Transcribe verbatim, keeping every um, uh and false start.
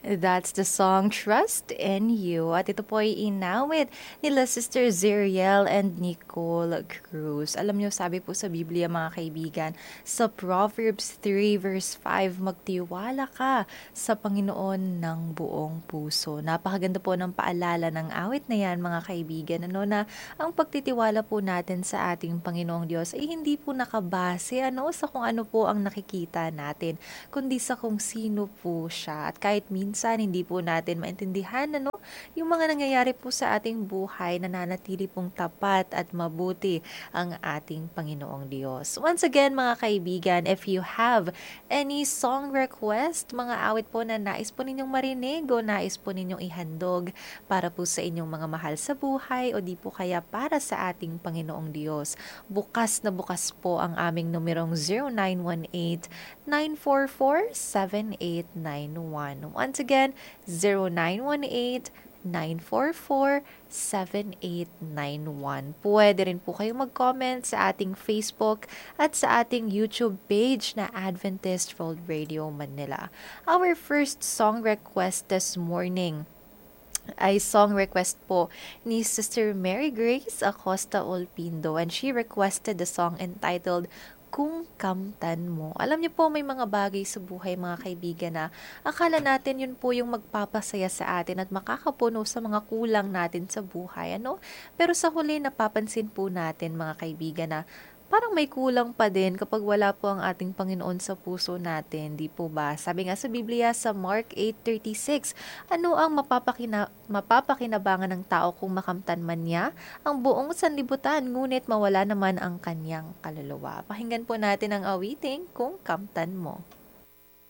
That's the song Trust in You. At ito po ay inawit nila Sister Zeriel and Nicole Cruz. Alam niyo, sabi po sa Biblia mga kaibigan, sa Proverbs three verse five, magtiwala ka sa Panginoon ng buong puso. Napakaganda po ng paalala ng awit na yan mga kaibigan. Ano na ang pagtitiwala po natin sa ating Panginoong Diyos ay hindi po nakabase ano, sa kung ano po ang nakikita natin, kundi sa kung sino po siya. At kahit minsan hindi po natin maintindihan ano, yung mga nangyayari po sa ating buhay, nananatili pong tapat at mabuti ang ating Panginoong Diyos. Once again mga kaibigan, if you have any song request, mga awit po na nais po ninyong marinig o nais po ninyong ihandog para po sa inyong mga mahal sa buhay o di po kaya para sa ating Panginoong Diyos, bukas na bukas po ang aming numerong zero nine one eight, nine four four, seven eight nine one. Once again, zero nine one eight, nine four four, seven eight nine one. Pwede rin po kayong mag-comment sa ating Facebook at sa ating YouTube page na Adventist World Radio Manila. Our first song request this morning ay song request po ni Sister Mary Grace Acosta Olpindo, and she requested the song entitled Kung Kamtan Mo. Alam niyo po, may mga bagay sa buhay mga kaibigan na akala natin yun po yung magpapasaya sa atin at makakapuno sa mga kulang natin sa buhay. Ano? Pero sa huli napapansin po natin mga kaibigan na parang may kulang pa din kapag wala po ang ating Panginoon sa puso natin, di po ba? Sabi nga sa Biblia sa Mark eight thirty-six, ano ang mapapakina, mapapakinabangan ng tao kung makamtan man niya ang buong sanlibutan, ngunit mawala naman ang kanyang kaluluwa. Pakinggan po natin ang awiting Kung Kamtan Mo.